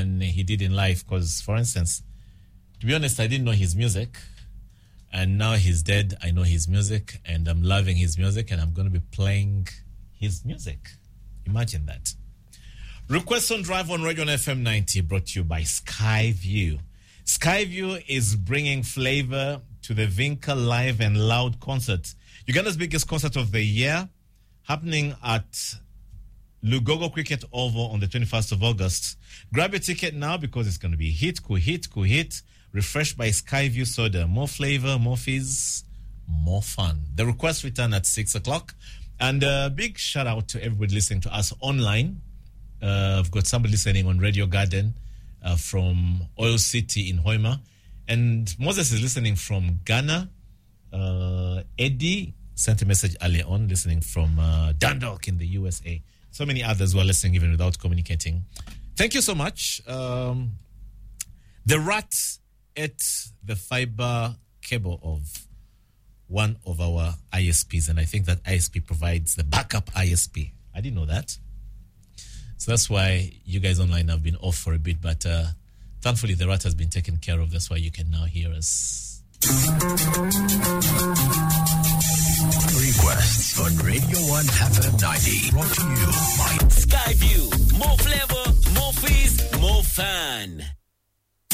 than he did in life. Because, for instance, to be honest, I didn't know his music. And now he's dead. I know his music. And I'm loving his music. And I'm going to be playing his music. Imagine that. Request on Drive on Radio FM 90 brought to you by Skyview. Skyview is bringing flavor to the Vinca Live and Loud concert. Uganda's biggest concert of the year, happening at Lugogo Cricket Oval on the 21st of August. Grab your ticket now because it's going to be hit. Refreshed by Skyview Soda. More flavor, more fizz, more fun. The request return at 6 o'clock. And a big shout out to everybody listening to us online. I've got somebody listening on Radio Garden from Oil City in Hoima. And Moses is listening from Ghana. Eddie sent a message earlier on, listening from Dundalk in the USA. So many others who are listening even without communicating. Thank you so much. The rat ate the fiber cable of one of our ISPs, and I think that ISP provides the backup ISP. I didn't know that. So that's why you guys online have been off for a bit, but thankfully the rat has been taken care of. That's why you can now hear us. Requests on Radio 1 FM 90. Brought to you by Skyview. More flavor, more fizz, more fun.